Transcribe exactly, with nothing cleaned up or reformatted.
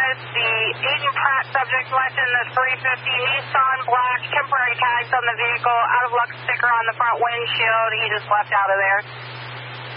guys. The Aiden Pratt subject left in the three fifty Nissan black, temporary tags on the vehicle, out of luck sticker on the front windshield. He just left out of there.